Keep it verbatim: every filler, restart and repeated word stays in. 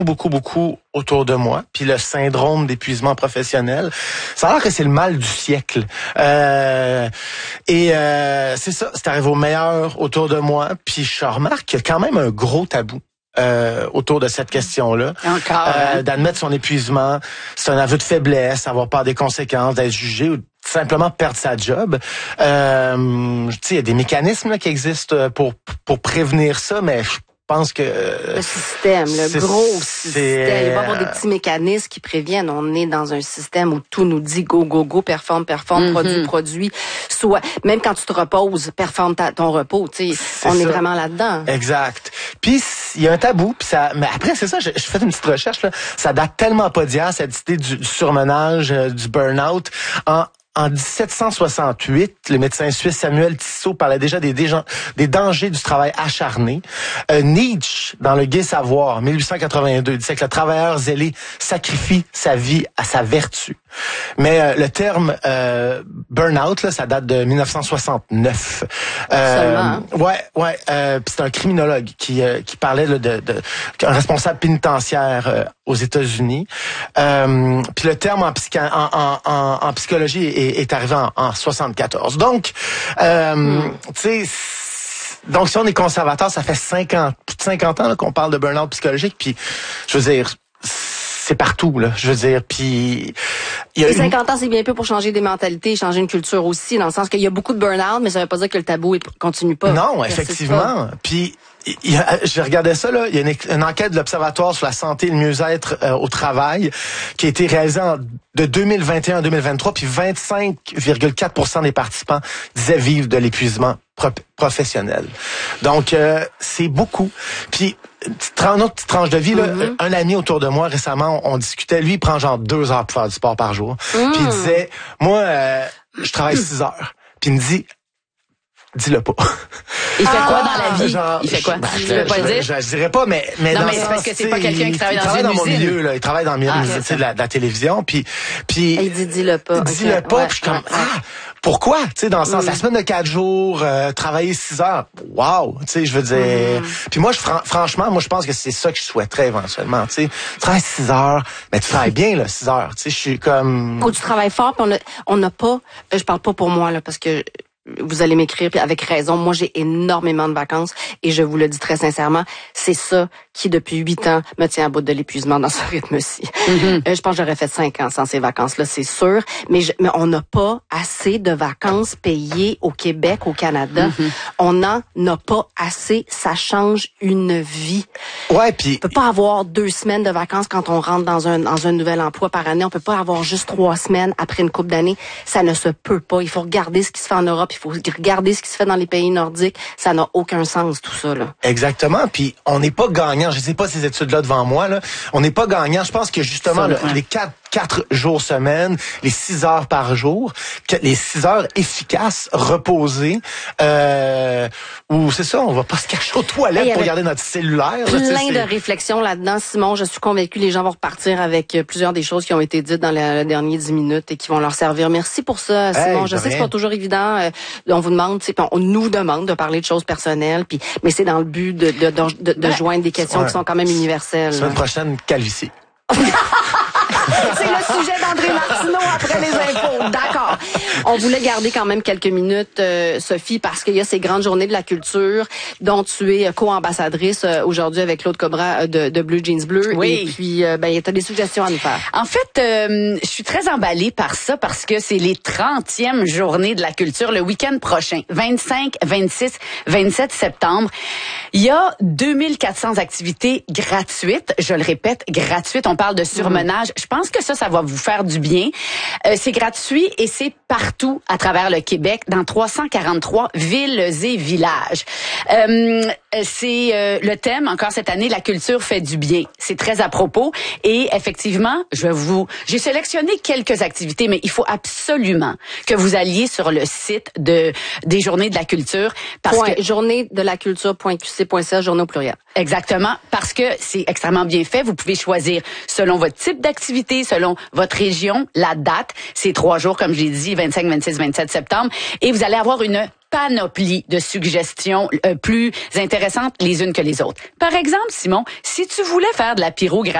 beaucoup, beaucoup autour de moi. Puis le syndrome d'épuisement professionnel, ça a l'air que c'est le mal du siècle. Euh, et euh, c'est ça, c'est arrivé au meilleur autour de moi. Puis je remarque qu'il y a quand même un gros tabou. Euh, autour de cette question-là. Encore. Euh, hein? D'admettre son épuisement, c'est un aveu de faiblesse, avoir peur des conséquences, d'être jugé ou simplement perdre sa job. Euh, tu sais, il y a des mécanismes là, qui existent pour pour prévenir ça, mais je pense que... Le système, le gros système. Il va y avoir des petits mécanismes qui préviennent. On est dans un système où tout nous dit go, go, go, performe, performe, mm-hmm. produit, produit. Soit, même quand tu te reposes, performe ta, ton repos. Tu sais, on ça. Est vraiment là-dedans. Exact. Puis, il y a un tabou. Puis ça, mais après, c'est ça, j'ai fait une petite recherche. Là, ça date tellement pas d'hier, cette idée du, du surmenage, euh, du burn-out. En, En dix-sept cent soixante-huit, le médecin suisse Samuel Tissot parlait déjà des, des, des dangers du travail acharné. Euh, Nietzsche, dans Le Gai Savoir, mille huit cent quatre-vingt-deux, disait que le travailleur zélé sacrifie sa vie à sa vertu. Mais euh, le terme euh, burn-out, là, ça date de mille neuf cent soixante-neuf. Euh, Seulement. Ouais, ouais. Euh, c'est un criminologue qui euh, qui parlait là, de, de un responsable pénitentiaire euh, aux États-Unis. Euh, puis le terme en, psycha, en, en, en, en psychologie est, est arrivé en, en soixante-quatorze. Donc, euh, hmm. tu sais. Donc, si on est conservateur, ça fait cinquante, plus de cinquante ans là, qu'on parle de burn-out psychologique. Puis, je veux dire, c'est partout, là. Je veux dire, puis... Il y a et cinquante une... ans, c'est bien peu pour changer des mentalités, changer une culture aussi, dans le sens qu'il y a beaucoup de burn-out, mais ça veut pas dire que le tabou est... continue pas. Non, effectivement. Puis... Il y a, je regardais ça, là. Il y a une, une enquête de l'Observatoire sur la santé et le mieux-être euh, au travail qui a été réalisée en, de deux mille vingt et un à deux mille vingt-trois, puis vingt-cinq virgule quatre pour cent des participants disaient vivre de l'épuisement pro- professionnel. Donc, euh, c'est beaucoup. Puis, une autre petite tranche de vie, là, mm-hmm. un ami autour de moi, récemment, on, on discutait, lui, il prend genre deux heures pour faire du sport par jour. Mm. Puis il disait, moi, euh, je travaille six heures. Puis il me dit, dis-le pas. Il fait ah, quoi dans la vie? Genre, il fait quoi? Ben, je, je, veux pas je, le dire? Je, je, je dirais pas, mais, mais non, dans mais c'est parce que c'est pas quelqu'un qui travaille dans, travaille une dans mon usine. milieu, là. Il travaille dans le milieu, ah, tu sais, de la, de la télévision, puis, puis. Il dit, dis-le pas. Dis-le okay. pas, ouais, puis je suis ouais, comme, ouais. ah, pourquoi? Tu sais, dans le sens, mm. la semaine de quatre jours, euh, travailler six heures. Wow! Tu sais, je veux dire. Mm. Puis moi, je, fran- franchement, moi, je pense que c'est ça que je souhaiterais éventuellement, tu sais. Tu travailles six heures, mais tu travailles bien, là, six heures. Tu sais, je suis comme. Ou tu travailles fort, puis on a, on n'a pas, je parle pas pour moi, là, parce que, vous allez m'écrire, puis avec raison. Moi, j'ai énormément de vacances et je vous le dis très sincèrement, c'est ça qui, depuis huit ans, me tient à bout de l'épuisement dans ce rythme-ci. Mm-hmm. Euh, je pense que j'aurais fait cinq ans sans ces vacances-là, c'est sûr. Mais, je, mais on n'a pas assez de vacances payées au Québec, au Canada. Mm-hmm. On n'en a pas assez. Ça change une vie. Ouais, puis... On peut pas avoir deux semaines de vacances quand on rentre dans un, dans un nouvel emploi par année. On peut pas avoir juste trois semaines après une couple d'années. Ça ne se peut pas. Il faut regarder ce qui se fait en Europe. Il faut regarder ce qui se fait dans les pays nordiques. Ça n'a aucun sens, tout ça, là. Exactement. Puis, on n'est pas gagnant. Je sais pas ces études-là devant moi, là. On n'est pas gagnant. Je pense que, justement, ça, le, ouais. les quatre, quatre jours semaine, les six heures par jour, les six heures efficaces, reposées, euh, où, c'est ça, on va pas se cacher aux toilettes pour regarder notre cellulaire. Plein là, de réflexions là-dedans, Simon. Je suis convaincue que les gens vont repartir avec plusieurs des choses qui ont été dites dans les dernières dix minutes et qui vont leur servir. Merci pour ça, Simon. Hey, je sais rien. que c'est pas toujours évident. Euh, on vous demande, tu sais, on nous demande de parler de choses personnelles, puis mais c'est dans le but de de, de, de, de ouais. joindre des questions ouais. qui sont quand même universelles. Semaine prochaine, calvitie. C'est le sujet d'André Martineau après les infos. D'accord. On voulait garder quand même quelques minutes, euh, Sophie, parce qu'il y a ces grandes journées de la culture dont tu es co-ambassadrice euh, aujourd'hui avec Claude Cobra euh, de, de Bleu Jeans Bleu. Oui. Et puis, euh, ben, tu as des suggestions à nous faire. En fait, euh, je suis très emballée par ça parce que c'est les trentièmes journées de la culture le week-end prochain, vingt-cinq, vingt-six, vingt-sept septembre. Il y a deux mille quatre cents activités gratuites. Je le répète, gratuites. On parle de surmenage. Mmh. Je pense que ça, ça va vous faire du bien. Euh, c'est gratuit et c'est partout à travers le Québec, dans trois cent quarante-trois villes et villages. Euh, c'est euh, le thème, encore cette année, la culture fait du bien. C'est très à propos. Et effectivement, je vais vous, j'ai sélectionné quelques activités, mais il faut absolument que vous alliez sur le site de des Journées de la culture. Parce Point, que journée de la culture point q c point c a, journée au pluriel. Exactement, parce que c'est extrêmement bien fait. Vous pouvez choisir selon votre type d'activité, selon votre région, la date. C'est trois jours, comme j'ai dit, vingt-cinq, vingt-six, vingt-sept septembre. Et vous allez avoir une panoplie de suggestions euh, plus intéressantes les unes que les autres. Par exemple, Simon, si tu voulais faire de la pyrographie